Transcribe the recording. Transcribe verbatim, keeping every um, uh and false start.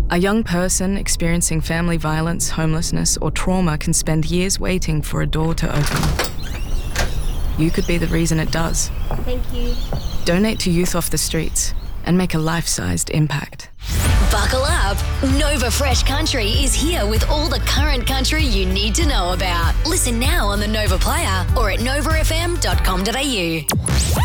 A young person experiencing family violence, homelessness, or trauma can spend years waiting for a door to open. You could be the reason it does. Thank you. Donate to Youth Off the Streets and make a life-sized impact. Buckle up. Nova Fresh Country is here with all the current country you need to know about. Listen now on the Nova Player or at nova f m dot com dot a u.